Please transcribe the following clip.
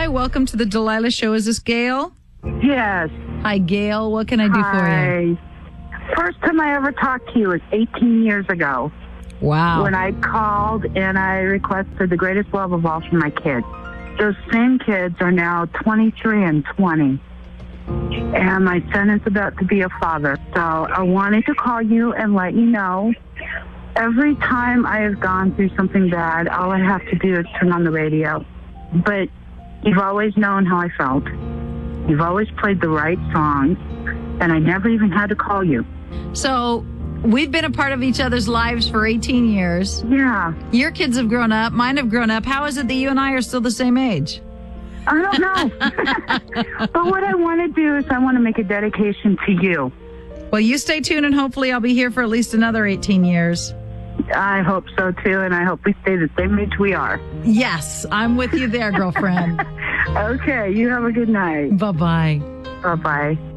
Hi, welcome to the Delilah Show. Is this Gail? Yes. Hi, Gail. What can I do for you? Hi. First time I ever talked to you was 18 years ago. Wow. When I called and I requested the greatest love of all for my kids. Those same kids are now 23 and 20. And my son is about to be a father. So I wanted to call you and let you know. Every time I have gone through something bad, all I have to do is turn on the radio. But you've always known how I felt. You've always played the right songs, and I never even had to call you. So we've been a part of each other's lives for 18 years. Yeah. Your kids have grown up. Mine have grown up. How is it that you and I are still the same age? I don't know. But what I want to do is I want to make a dedication to you. Well, you stay tuned, and hopefully I'll be here for at least another 18 years. I hope so, too, and I hope we stay the same age we are. Yes, I'm with you there, girlfriend. Okay, you have a good night. Bye-bye. Bye-bye.